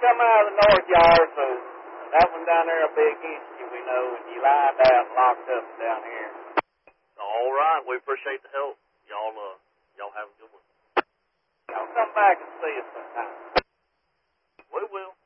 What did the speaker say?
come out of the north yard, so that one down there will be against you, we know, and you lined out and locked up down here. All right, we appreciate the help. Y'all have a good one. Y'all come back and see us sometime. We will.